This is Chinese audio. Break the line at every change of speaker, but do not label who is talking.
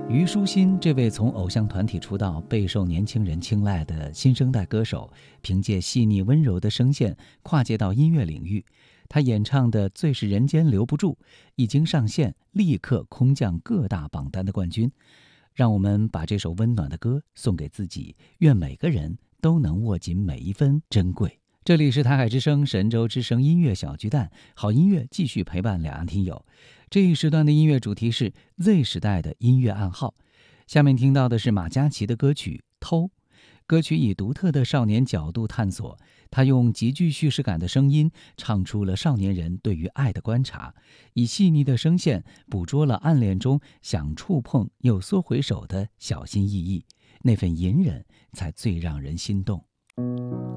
虞书欣这位从偶像团体出道备受年轻人青睐的新生代歌手，凭借细腻温柔的声线跨界到音乐领域。他演唱的《最是人间留不住》一经上线，立刻空降各大榜单的冠军。让我们把这首温暖的歌送给自己，愿每个人都能握紧每一分珍贵。这里是台海之声神州之声音乐小巨蛋，好音乐继续陪伴两岸听友。这一时段的音乐主题是 Z 时代的音乐暗号。下面听到的是马嘉祺的歌曲《偷》。歌曲以独特的少年角度探索，他用极具叙事感的声音唱出了少年人对于爱的观察，以细腻的声线捕捉了暗恋中想触碰又缩回手的小心翼翼，那份隐忍才最让人心动。